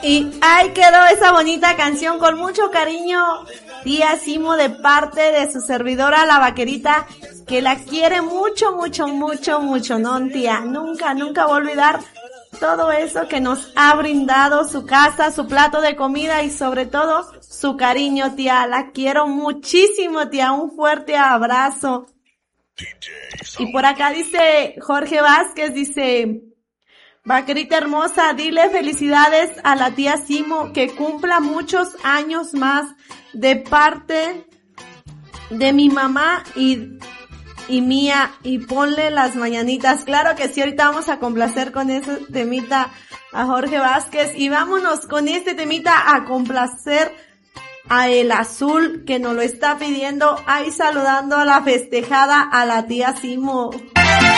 Y ahí quedó esa bonita canción con mucho cariño, tía Simo, de parte de su servidora, la vaquerita, que la quiere mucho, mucho, mucho, mucho, ¿no, tía? Nunca, nunca voy a olvidar todo eso que nos ha brindado, su casa, su plato de comida y sobre todo su cariño, tía. La quiero muchísimo, tía. Un fuerte abrazo. Y por acá dice Jorge Vázquez, dice: vaquerita hermosa, dile felicidades a la tía Simo, que cumpla muchos años más de parte de mi mamá y mía, y ponle las mañanitas. Claro que sí, ahorita vamos a complacer con ese temita a Jorge Vázquez, y vámonos con este temita a complacer a El Azul, que nos lo está pidiendo, ahí saludando a la festejada, a la tía Simo.